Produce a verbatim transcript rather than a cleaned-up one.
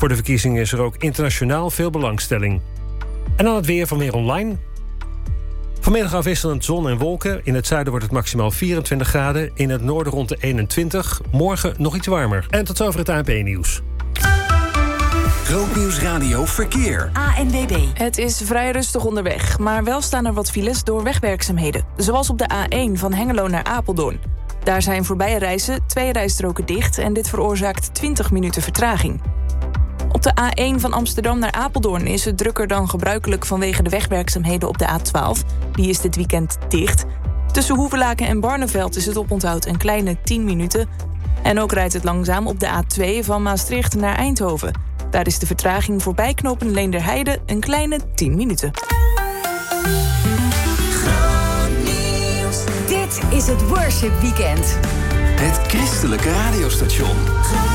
Voor de verkiezingen is er ook internationaal veel belangstelling. En dan het weer van Weer Online. Vanmiddag afwisselend zon en wolken. In het zuiden wordt het maximaal vierentwintig graden. In het noorden rond de eenentwintig. Morgen nog iets warmer. En tot zover het A N P-nieuws. Grootnieuws Radio Verkeer. A N W B. Het is vrij rustig onderweg, maar wel staan er wat files door wegwerkzaamheden. Zoals op de A één van Hengelo naar Apeldoorn. Daar zijn voorbije reizen twee rijstroken dicht en dit veroorzaakt twintig minuten vertraging. Op de A één van Amsterdam naar Apeldoorn is het drukker dan gebruikelijk vanwege de wegwerkzaamheden op de A twaalf. Die is dit weekend dicht. Tussen Hoevelaken en Barneveld is het oponthoud een kleine tien minuten. En ook rijdt het langzaam op de A twee van Maastricht naar Eindhoven. Daar is de vertraging voorbij knopen Leenderheide een kleine tien minuten. Grootnieuws. Dit is het Worship Weekend. Het christelijke radiostation.